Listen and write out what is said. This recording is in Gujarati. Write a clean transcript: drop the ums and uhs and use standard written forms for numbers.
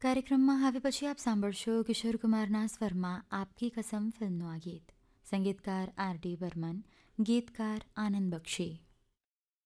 કાર્યક્રમમાં હવે પછી આપ સાંભળશો કિશોર કુમારના સ્વરમાં આપકી કસમ ફિલ્મનું આ ગીત. સંગીતકાર આર ડી બર્મન, ગીતકાર આનંદ બક્ષી.